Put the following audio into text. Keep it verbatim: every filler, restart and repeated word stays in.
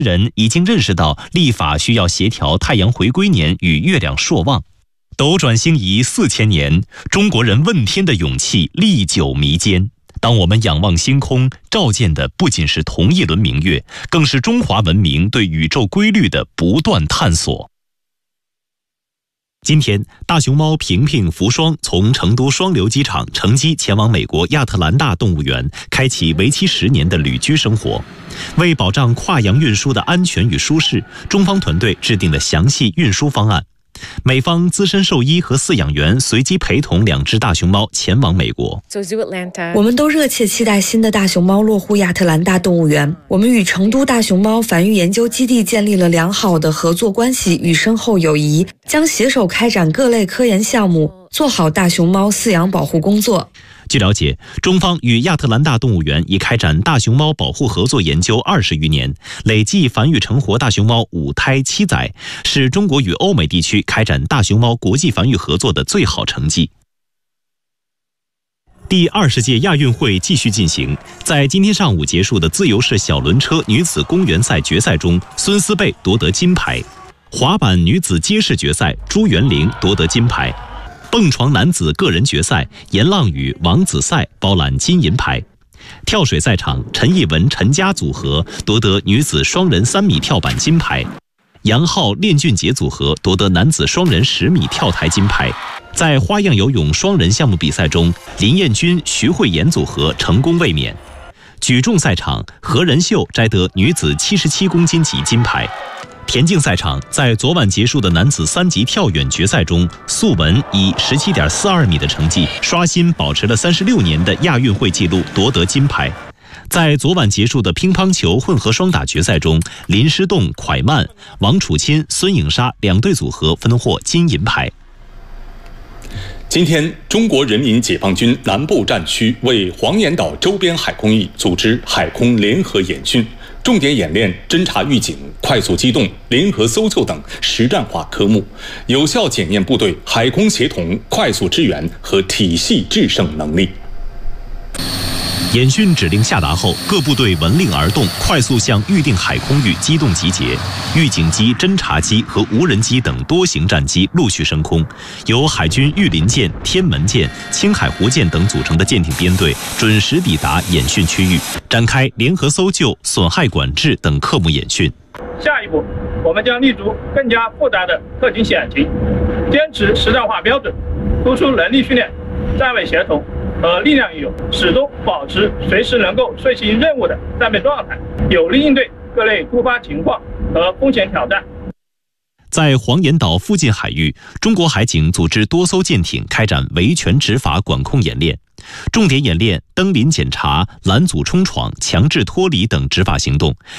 人已经认识到立法需要协调太阳回归年与月亮朔望。斗转星移四千年，中国人问天的勇气历久弥坚。当我们仰望星空，照见的不仅是同一轮明月，更是中华文明对宇宙规律的不断探索。今天，大熊猫平平、福双从成都双流机场乘机前往美国亚特兰大动物园，开启为期十年的旅居生活。为保障跨洋运输的安全与舒适，中方团队制定了详细运输方案。美方资深兽医和饲养员随机陪同两只大熊猫前往美国。 我们都热切期待新的大熊猫落户亚特兰大动物园。我们与成都大熊猫繁育研究基地建立了良好的合作关系与深厚友谊，将携手开展各类科研项目，做好大熊猫饲养保护工作。 据了解，中方与亚特兰大动物园已开展大熊猫保护合作研究二十余年，累计繁育成活大熊猫五胎七载，是中国与欧美地区开展大熊猫国际繁育合作的最好成绩。第二十届亚运会继续进行，在今天上午结束的自由式小轮车女子公园赛决赛中，孙思贝夺得金牌；滑板女子街式决赛，朱元玲夺得金牌。蹦床男子个人决赛，严浪宇、王子赛包揽金银牌；跳水赛场，陈艺文、陈佳组合夺得女子双人三米跳板金牌；杨浩、练俊杰组合夺得男子双人十米跳台金牌。在花样游泳双人项目比赛中，林彦君、徐慧妍组合成功卫冕。举重赛场，何仁秀摘得女子七十七公斤级金牌。田径赛场，在昨晚结束的男子三级跳远决赛中，素文以 十七点四二米的成绩刷新保持了三十六年的亚运会纪录，夺得金牌。在昨晚结束的乒乓球混合双打决赛中，林诗栋、蒯曼、王楚钦、孙颖莎两队组合分获金银牌。 今天，中国人民解放军南部战区为黄岩岛周边海空域组织海空联合演训，重点演练侦察预警、快速机动、联合搜救等实战化科目，有效检验部队海空协同、快速支援和体系制胜能力。 演训指令下达后，各部队闻令而动，快速向预定海空域机动集结。预警机、侦察机和无人机等多型战机陆续升空，由海军御林舰、天门舰、青海湖舰等组成的舰艇编队准时抵达演训区域，展开联合搜救、损害管制等科目演训。 下一步，我们将立足更加复杂的特情险情，坚持实战化标准，突出能力训练、站位协同和力量运用，始终保持随时能够遂行任务的战备状态，有力应对各类突发情况和风险挑战。 在黄岩岛附近海域，中国海警组织多艘舰艇开展维权执法管控演练，重点演练登临检查、拦阻冲闯、强制脱离等执法行动，